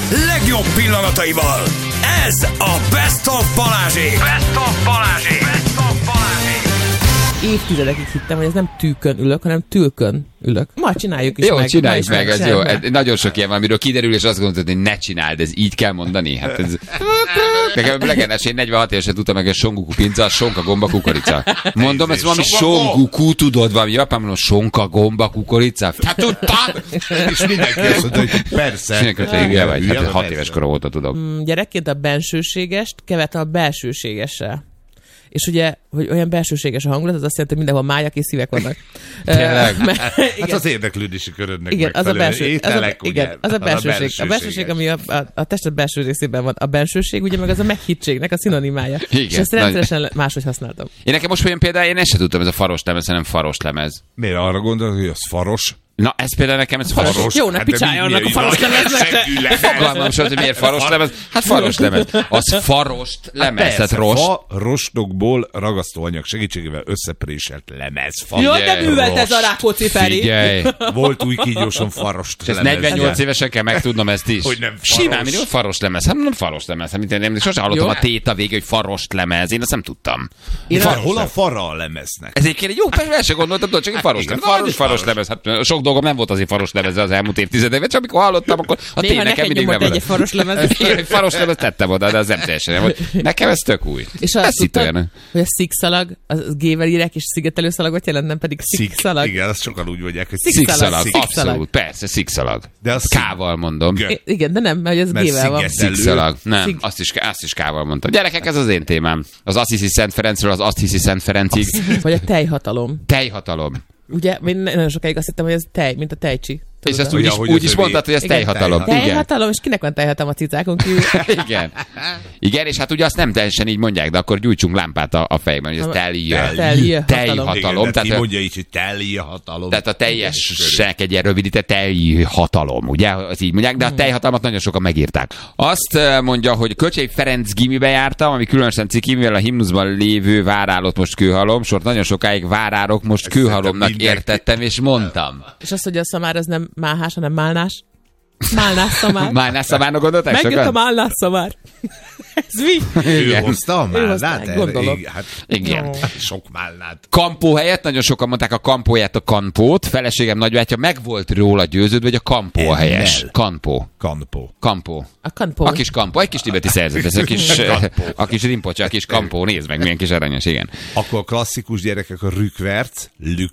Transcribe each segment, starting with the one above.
legjobb pillanataival. Ez a Best of Balázsék. Best of Balázsék. Best of Balázsék. Évtizedekig hittem, hogy ez nem tűkön ülök, hanem tülkön ülök. Ma csináljuk is jó, meg. Jó, csináljuk meg, ez jó. Nagyon sok ilyen van, amiről kiderül, és azt gondolod, hogy ne csináld, ez így kell mondani. Hát ez... Nekem legendás, én 46 évesen tudtam meg, hogy songuku pinca, sonka, gomba, kukorica. Mondom, ez valami songuku, tudod, valami japán mondom, sonka, gomba, kukorica. Hát tudtad? És mindenki azt mondta, hogy persze. Mindenki vagy, 6 éves korom óta tudok. Gyerekként a bensőségest keverte a belsőségessel. És ugye, hogy olyan belsőséges a hangulat, az azt jelenti, hogy mindenhol májak és szívek vannak. Tényleg? Hát az érdeklődési körödnek igen, az a belső, ételek, igen, az a belsőség. A belsőség, ami a tested belső részében van. A bensőség, ugye meg az a meghitségnek a szinonimája. Igen, és ezt rendszeresen máshogy használtam. Én nekem most olyan például, én ezt sem tudtam, ez a faros lemez, hanem faros lemez. Miért arra gondolod, hogy az faros? Na, ez például nekem, ez faros. Jó, ne picsáljanak a faros lemeznek. Fogalmam sem, hogy miért faros lemez. Hát faros lemez. Az farost lemez, tehát rost. Rostokból ragasztóanyag segítségével összepréselt lemez. Jaj, de művelt ez a Rákóczi Feri. Figyelj. Volt új kígyóson farost lemez. 48 évesen kell megtudnom ezt is. Hogy nem faros. Simán, mindig faros lemez. Hát nem faros lemez. Hát én sosem hallottam a téta végig, hogy farost lemez. Én azt nem tudtam. Hol a fara a lemeznek? Ez egy jó, persze, el sem gondoltam, csak egy faros lemez. Faros lemez. Hát sok dolgom nem volt azért faros lemezzel az elmúlt évtizedekben, csak amikor hallottam, akkor a tény nekem mindig nem volt. Egy faros lemez. Én egy faros lemez tettem oda, de az nem teljesen nem. Nekem ez tök új. És azt tudtad, hogy a szikszalag, az gével írják, és szigetelő szalagot jelent, nem pedig szikszalag. Igen, azt sokan úgy mondják, hogy szikszalag. Abszolút, persze, szikszalag. De az K-val mondom. Igen, de nem, mert ez gével van. Szikszalag. Nem, azt is K-val mondtam. Gyerekek, ez az én témám. Az Azt hiszi Szent Ferencről az Azt hiszi Szent Ferencig. Vagy a tejhatalom. Tejhatalom. Ugye, én nagyon sokáig azt hittem, hogy ez tej, mint a tejcsi. És ezt úgy is mondtad, hogy ez tejhatalom. Tejhatalom, és kinek van tejhatalom a cicákon kívül? Igen. Igen, és hát ugye azt nem teljesen így mondják, de akkor gyújtsunk lámpát a fejben, hogy ez tejhatalom. Tehát mondja így, hogy tejhatalom. Tehát a teljesnek egy ilyen rövidített tejhatalom, ugye? Az így mondják, de a tejhatalmat nagyon sokan megírták. Azt mondja, hogy Kölcsei Ferenc gimibe jártam, ami különösen ciki, mivel a himnuszban lévő várálott most kőhalom, sort nagyon sokáig várárok, most kőhalomnak értettem, és mondtam. És azt, hogy a szamár az nem máhás, hanem málnás. Málnás szamár. Málnás szamárnak gondolták sokan? Megjött a málnás szamár. Ez mi? Ő hozta a málnát? Gondolom. Igen. Sok málnát. Kampó helyett nagyon sokan mondták a kampóját, a kanpót. Feleségem nagybátyja meg volt róla győződve, hogy a kampó a helyes. Kampó. A kampó. A kis kampó. Egy kis tibeti szerzet. Ez a kis rimpocsa, a kis kampó. Nézd meg, milyen kis aranyos, igen. Akkor a klasszikus gyerekek a rükverc,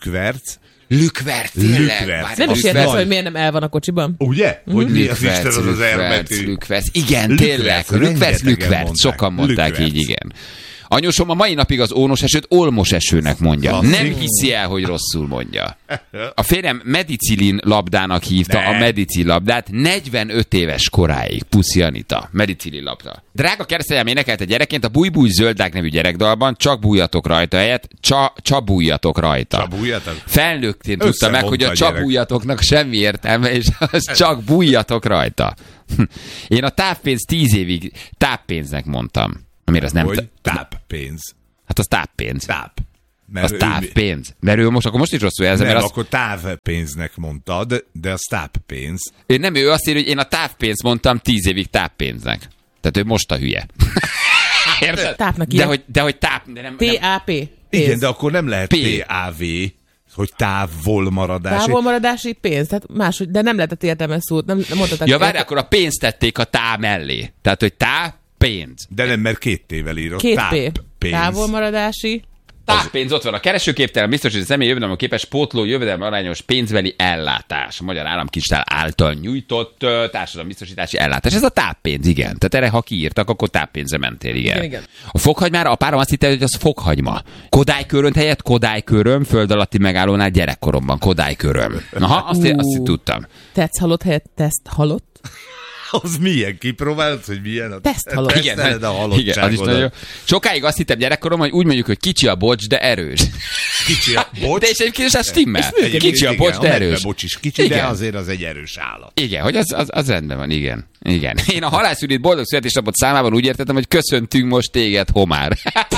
Lükverc, tényleg. Nem is értesz, hogy miért nem el van a kocsiban? Ugye? Hogy mi az Isten az elbetű? Lükverc. Igen, tényleg. Lükverc. Sokan mondták így, igen. Anyósom a mai napig az ónos esőt olmos esőnek mondja. Nem hiszi el, hogy rosszul mondja. A férjem medicilin labdának hívta a medicil labdát 45 éves koráig. Puszi Anita. Medicilin labda. Drága keresztanyám énekelt a gyerekként a Bújbúj zöldák nevű gyerekdalban, csak bújjatok rajta helyett, csabújjatok rajta. Csabújjatok? Felnőttén tudta meg, hogy a csabújjatoknak semmi értelme, és az csak bújjatok rajta. Én a távpénz 10 évig táppénznek mondtam. Amire az nem... táppénz. Hát az táppénz. Az távpénz. Mert ő akkor most is rosszul jelzem. Nem, akkor távpénznek mondtad, de az táppénz. Ő azt írja, hogy én a távpénzt mondtam 10 évig táppénznek. Tehát ő most a hülye. Érted? Tápnak ilyen. De hogy táp... T-A-P. Igen, de akkor nem lehet T-A-V, hogy távolmaradási. Távolmaradási pénz, tehát máshogy, de nem lehetett értelmes szót. Nem mondhatok. Ja, várj, akkor a pénzt tették a tá mellé. Tehát, hogy pénz. De nem, mert 2 T-vel írott. 2 P. Távolmaradási. Táppénz, ott van. A keresőképtelen biztosított személy jövedelme képes pótló jövedelme arányos pénzbeli ellátás. A Magyar Államkincstár által nyújtott társadalombiztosítási ellátás. Ez a táppénz, igen. Tehát erre, ha kiírtak, akkor táppénzre mentél, igen. A fokhagymára apárom azt hitte, hogy az fokhagyma. Kodálykörönt helyett Kodályköröm, föld alatti megállónál gyerekkoromban. Kodályköröm. Aha, azt tudtam. Tetsz halott helyett teszt halott. Az milyen? Kipróbálod, hogy milyen a teszthalott? Igen, az is nagyon jó. Sokáig azt hittem gyerekkorom, hogy úgy mondjuk, hogy kicsi a bocs, de erős. Kicsi a bocs? De és egyébként ez stimmel. Kicsi a bocs, de erős. A bocs is kicsi, igen. De azért az egy erős állat. Igen, hogy az rendben van, igen. Én a halászűrít boldog születésnapot számában úgy értettem, hogy köszöntünk most téged, homár.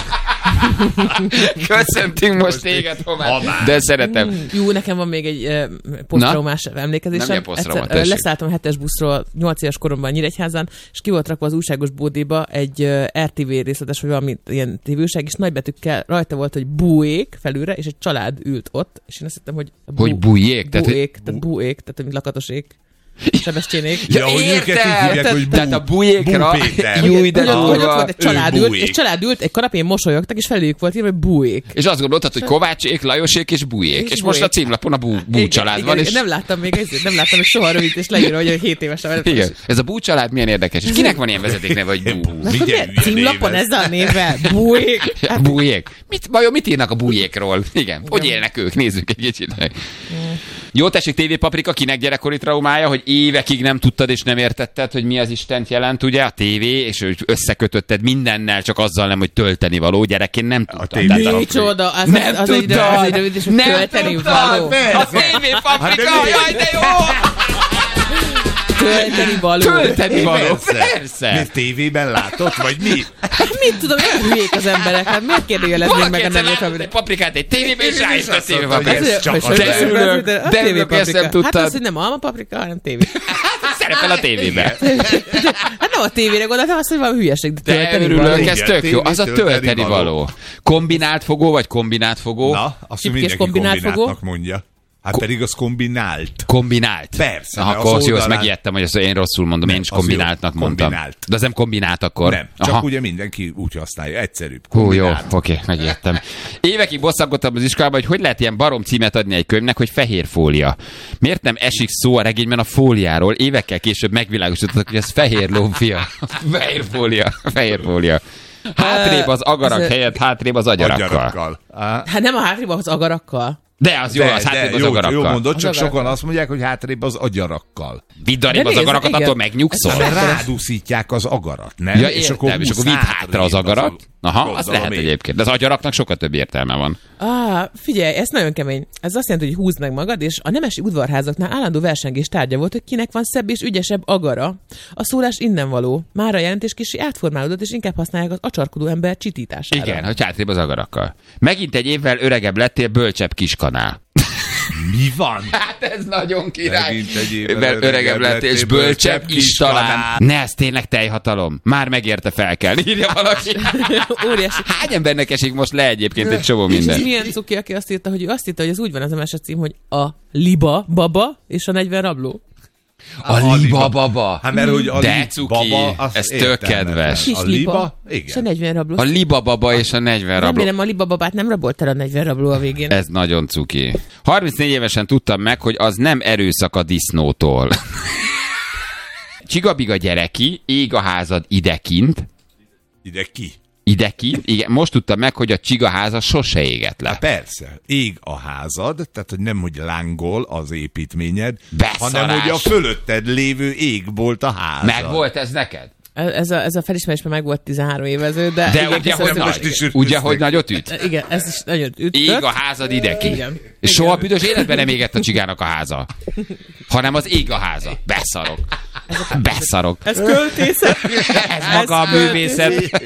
Köszöntünk most téged, Homár. De szeretem. Jó, nekem van még egy posztraumás emlékezésem. Egyszer leszálltam a 7-es buszról 8 éves koromban Nyíregyházán, és ki volt rakva az újságos bódéba egy RTV részletes, vagy valami ilyen tévőság, és nagybetűkkel rajta volt, hogy búék felülre, és egy család ült ott, és én azt hittem, hogy bújék? Tehát mint lakatosék. Sebestyénék. Ja, hogy őket így hívják, hogy tehát a bújékra... Hogy ott volt egy család ült, és család ült, egy kanapén mosolyogtak, és felüljük volt írva, hogy bújék. És azt gondoltad, hogy Kovácsék, Lajosék és bújék. És most a címlapon a bú család van. És... Nem láttam hogy soha rövid, és leírva, hogy 7 évesen. Igen. Ez a bú család milyen érdekes. És kinek van ilyen vezetékneve, hogy bú? Címlapon ezzel a névvel? Bújék. Bújék. Mit írnak a bújékról? Igen. Hogy élnek ők? Nézzük egy kicsit. Jó, tessék, TV Paprika, kinek gyerekkori traumája, hogy évekig nem tudtad és nem értetted, hogy mi az Istent jelent, ugye, a tévé, és hogy összekötötted mindennel, csak azzal nem, hogy tölteni való. Gyerekként nem tudtam. Micsoda, az egy rövid, és tölteni való. A TV Paprika, jaj, de jó! Tölteni való. Persze. Miért tévében látott, vagy mi? Hát mit tudom, nem hülyék az emberek, hát miért kérdőjelezném meg a nevét? Valaki paprikát egy tévében, és rájött a TV Paprika. De örülök, ezt nem tudtad. Hát az, hogy nem alma paprika, hanem tévé. Szerepel a tévében. Hát nem a tévére gondoltam, azt, hogy valami hülyeség. De örülök, ez tök jó. Az a tölteni való. Kombinált fogó, vagy kombinát fogó? Na, azt mindenki kombináltnak mondja. Hát pedig az kombinált. Persze. Akkor jó, azt megijedtem, hogy azt én rosszul mondom, én is kombináltnak mondtam. De az nem kombinált akkor. Nem, csak ugye mindenki úgy használja, egyszerűbb. Jó, oké, megijedtem. Évekig bosszankodtam az iskolában, hogy lehet ilyen barom címet adni egy könyvnek, hogy fehér fólia. Miért nem esik szó a regényben a fóliáról? Évekkel később megvilágosítottak, hogy ez fehér lófia. Fehér fólia. Hátrébb az agarak helyett, hátrébb az agyarakkal. Hát nem a hátrébb az agarakkal. De az jó, az hátrébb az agarakkal. Jó mondod, csak sokan azt mondják, hogy hátrébb az agyarakkal. Vidd arrébb az agarakat, attól megnyugszol. Rádúszítják az agarat, nem? Ja, és akkor vidd hátra az agarat. Aha, az lehet egyébként. De az agyaraknak sokkal több értelme van. Figyelj, ez nagyon kemény. Ez azt jelenti, hogy húzd meg magad, és a nemesi udvarházaknál állandó versengés tárgya volt, hogy kinek van szebb és ügyesebb agara. A szólás innen való. Már a jelentés kicsi átformálódott, és inkább használják az acsarkodó ember csitítására. Igen, hogy hátrébb az agarakkal. Megint egy évvel öregebb lettél, bölcsebb kiskanál. Mi van? Hát ez nagyon király. Megint egy évvel öregebb lettél, és bölcsebb is talán. Ne, ez tényleg teljhatalom. Már megérte felkelni, írja valaki. Óriási. Hány embernek esik most le egyébként egy csomó minden? És milyen cuki, aki azt írta, hogy az úgy van az MS cím, hogy a liba baba és a 40 rabló. A liba baba. Hát mert hogy a de cuki, baba, ez tök kedves. Kis liba, igen. És a 40 rabló. A liba baba és a 40 rabló. Remélem a liba babát nem rabolt el a 40 rabló a végén. Ez nagyon cuki. 34 évesen tudtam meg, hogy az nem erőszak a disznótól. Csigabiga gyereki, ég a házad idekint. Idekint, igen. Most tudtam meg, hogy a csigaháza sose égett le. Hát persze, ég a házad, tehát hogy nem, hogy lángol az építményed, beszarás, hanem, hogy a fölötted lévő égbolt a házad. Meg volt ez neked? Ez a felismerésben meg volt 13 évező, de igen, ugye, hogy nagyot üt? Igen, ez is nagyon üt. Ég a házad ideki. Igen. És soha büdös életben nem égett a csigának a háza. Hanem az ég a háza. Beszarok. Ez költészet. Ez maga a művészet.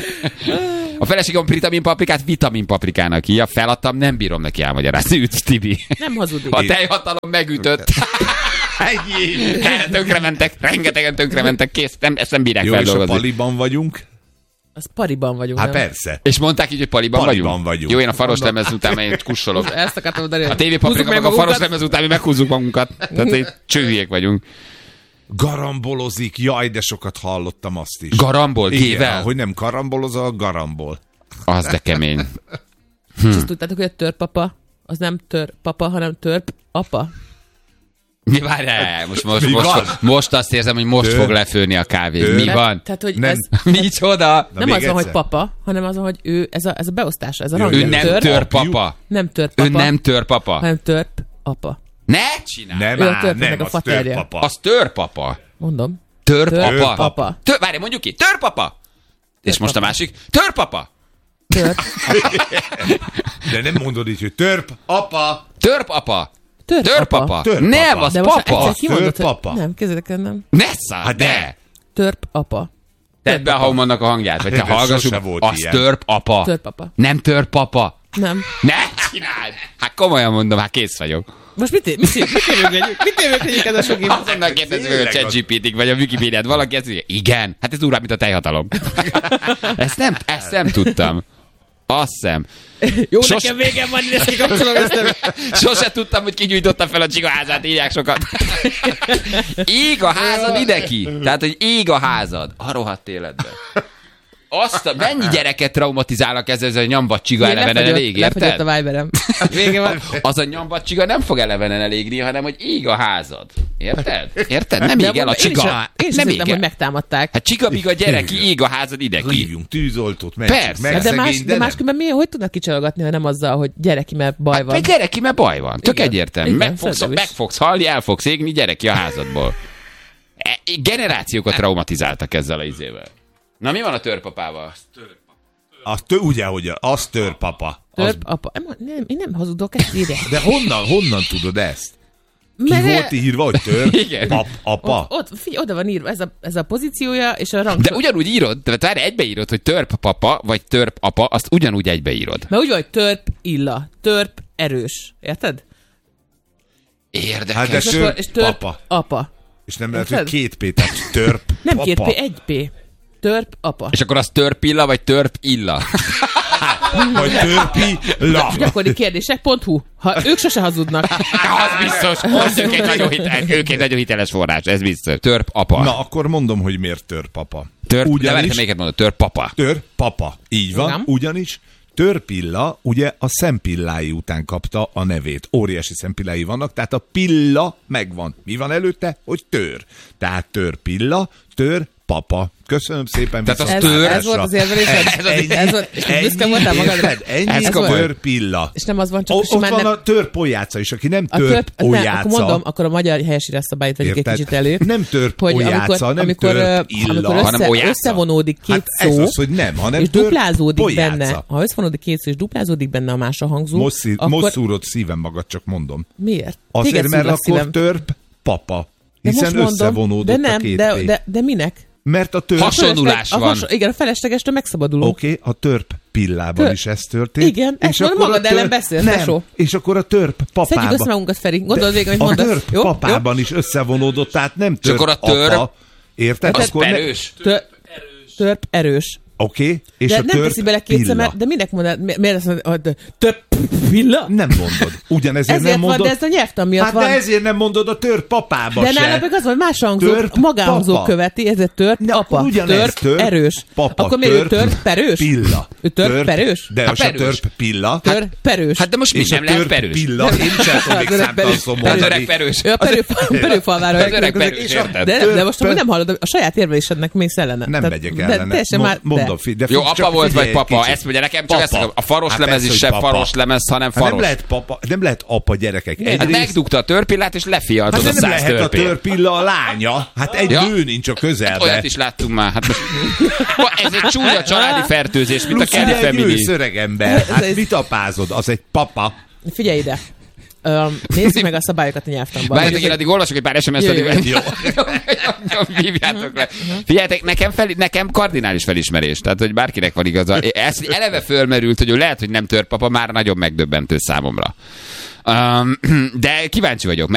A feleségem vitaminpaprikát vitaminpaprikának hívja. Feladtam, nem bírom neki elmagyarázni. Üt, Tibi. Nem hazudik. A teljhatalom megütött. Rengetegen tönkrementek, kész, ezt nem bírják feldolgozni. Jó, és a paliban vagyunk? Az pariban vagyunk. Hát persze. És mondták így, hogy paliban vagyunk? Jó, én a faros lemez után én kussolok. Ezt akartam mondani. A TV Paprika meg a faros lemez után mi meghúzzuk magunkat. Tehát csőhülyék vagyunk. Garambolozik, jaj, de sokat hallottam azt is. Garambol, G-vel? Hogy nem karambolozol, garambol. Az de kemény. És azt tudtátok, hogy a törpapa, az nem törpapa, hanem törpapa? Mi várjál? Most azt érzem, hogy most fog lefőni a kávé. Mi van? Tehát, hogy nem. Micsoda? Nem az van, hogy papa, hanem az van, hogy ő, ez a beosztása, ez a rangja. Ő nem törpapa. Nem törpapa. Ő nem törpapa. Hanem törpapa. Ne csinálj! Nem, az törpapa. Az törpapa. Mondom. Törpapa. Várj, mondjuk ki. Törpapa. És most a másik. Törpapa. De nem mondod így, hogy törpapa. Törpapa. Törpapa. Nem, az de papa. Törpapa. Nem, kezdek nem. Ne száll, de. Törpapa. Tedd be a Haumannak a hangját, vagy te hallgassuk. Az törpapa. Törpapa. Nem törpapa. Nem. Ne csináld! Hát komolyan mondom, hát kész vagyok. Most mit érünk ez a sok info? Azonnal kérdezzük meg a ChatGPT-ig, vagy a Wikipédiát. Valaki ezt mondja, igen, hát ez durvább, mint a tejhatalom. Ezt nem tudtam. Azt hiszem. Jó, nekem végem van, ezt kikapcsolom ezt. Sose tudtam, hogy kigyújtotta fel a csigaházát, írják sokat. Ég a házad ide ki. Tehát, hogy ég a házad. A rohadt életben. Mennyi gyereket traumatizálnak ezzel a nyambacsiga elevenen elég, érted? Lefagyott a Viberem. Vége van. Az a nyambacsiga nem fog elevenen elégni, hanem hogy ég a házad. Érted? Nem ég el a csiga. Én sem hittem, hogy megtámadták. Hát csiga-biga gyerek, ég a házad ide ki. Hívjunk tűzoltót, persze. De máskülönben hogy tudnak kicsalogatni, ha nem azzal, hogy gyereki, mert baj van? Hát gyereki, mert baj van. Tök egyértelmű. Meg fogsz halni, el fogsz égni, gyereki a házadból. Generációkat traumatizáltak ezzel a izével. Na, mi van a törpapával? Ugye, hogy az törpapa. Törpapa. Én nem hazudok, ezt írják. De honnan tudod ezt? Ki volt írva, hogy törpapa? Oda van írva ez a pozíciója, és a rang. De ugyanúgy írod, tehát egybeírod, hogy törpapa, vagy törpapa, azt ugyanúgy egybeírod. Mert úgy van, hogy törp illa, törp erős. Érted? Érdekes. Hát de és törp apa. És nem lehet, hogy 2 P, tehát törp nem 2 P, 1 P. Törp apa. És akkor az törpilla, vagy törp illa? Vagy törpilla. Gyakori kérdések.hu. Ha ők sose hazudnak. Az biztos. Ők egy nagyon hiteles forrás, ez biztos. Törp apa. Na, akkor mondom, hogy miért törpapa. Ugyanis... Melyiket mondod? Törpapa. Törpapa. Így van, ugyanis törpilla ugye a szempillái után kapta a nevét. Óriási szempillái vannak, tehát a pilla megvan. Mi van előtte? Hogy tör. Tehát törpilla, törpapa. Köszönöm szépen. Tehát az tör. Ez volt az érvelésed? Ez volt, és büszke voltál magadra? Ennyi törpilla. És nem az van, csak ott van a törpolyáca is, aki nem törpolyáca. Akkor mondom, akkor a magyar helyesírás szabályt vegyük egy kicsit elő. Nem törpolyáca, nem törpilla. Amikor összevonódik két szó, az, hogy nem, hanem és duplázódik benne, ha összevonódik két szó, és duplázódik benne a más a hangzó, most szúrod szívem magad, csak mondom. Miért? Azért, mert akkor törp papa. Hiszen összevonódott a két P. De minek? Mert a törp... Hasonlulás van. Igen, a feleslegestől megszabadulunk. Oké, a törp pillában is ez történt. Igen, ezt mondom, magad ellen beszélsz, tesó. És akkor a törp papában... Szedjük össze magunkat, Feri. Gondold végig, amit mondasz. A törp papában is összevonódott, tehát nem törp akkor a törp apa. Érted? Az erős. Törp erős. Oké, és de a nem teszi bele kétszer, de minek mondod? Miért azt mondod, törp pilla? Nem mondod. Ugyanezért nem mondod. Van, de ez a nyelvtan miatt van. Hát de ezért nem mondod a törp papába de se. nála meg az van, más hangzó, magánhangzó követi, ezért törp apa. Törp erős. Papa, akkor miért törp perős? Pilla. Törp perős? De az a törp pilla. Törp perős. Hát de most mi sem lehet perős? Pilla. Én sem tudnék számtalanszor mondani. Az öreg perős. Ő a perőfalvára. Az öreg perős, érted? De most nem hallod, a saját érvelésednek mész ellene. Nem megyek ellene. Mondom, jó, apa volt vagy papa, ezt mondja nekem, csak ezt a faros lemez is se faros lemez, hanem faros. Nem lehet papa, nem lehet apa, gyerekek. Hát megdugta a törpillát, és lefialtod a 100 törpét. Nem lehet a törpilla a lánya. Hát egy nő nincs a közelben. Olyat is láttunk már. Ez egy csúnya családi fertőzés, mint a Kelly Family. Egy szöreg ember. Hát mit apázod? Az egy papa. Figyelj ide. Nézzük meg a szabályokat a nyelvtanban. Várjátok, én addig olvasok egy pár SMS-t, addig hívjátok le. Figyeljetek, nekem kardinális felismerés, tehát, hogy bárkinek van igaza. Ez eleve fölmerült, hogy ő lehet, hogy nem törpapa, már nagyon megdöbbentő számomra. De kíváncsi vagyok.